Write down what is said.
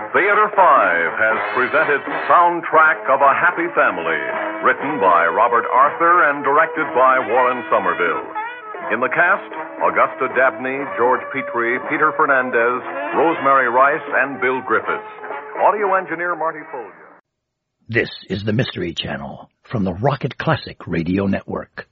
Theater 5 has presented Soundtrack of a Happy Family, written by Robert Arthur and directed by Warren Somerville. In the cast, Augusta Dabney, George Petrie, Peter Fernandez, Rosemary Rice, and Bill Griffiths. Audio engineer Marty Folger. This is the Mystery Channel from the Rocket Classic Radio Network.